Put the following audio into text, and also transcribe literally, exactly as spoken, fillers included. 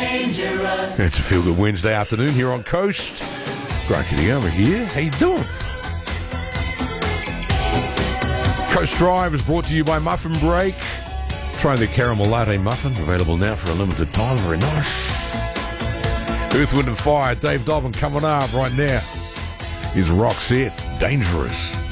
dangerous. It's a Feel Good Wednesday afternoon here on Coast. Great getting over here. How you doing? Coast Drive is brought to you by Muffin Break. Try the caramel latte muffin, available now for a limited time. Very nice. Earth, Wind and Fire, Dave Dobbin coming up right now. Is Roxette, Dangerous.